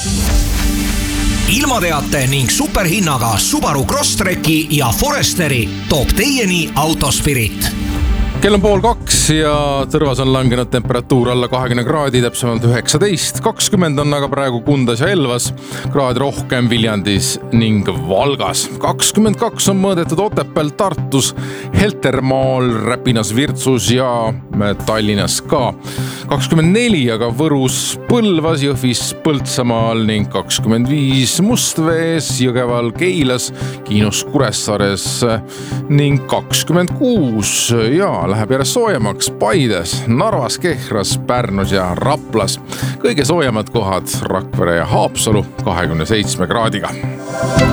ilmateate ning superhinnaga Subaru Crosstreki ja Foresteri toob teieni Autospirit. Kell on 1:30 ja Tõrvas on langenud temperatuur alla 20 kraadi, täpsemalt 19. 20 on aga praegu Kundas ja Elvas, kraad rohkem Viljandis ning Valgas. 22 on mõõdetud Otepääl, Tartus, Heltermaal, Räpinas, Virtsus ja Tallinnas ka. 24 aga Võrus, Põlvas, Jõhvis, Põltsamaal ning 25 Mustvees, Jõgeval, Keilas, Kiinus Kuressaares ning 26 ja läheb järjest soojemaks Paides, Narvas, Kehras, Pärnus ja Raplas. Kõige soojemad kohad Rakvere ja Haapsalu 27 kraadiga.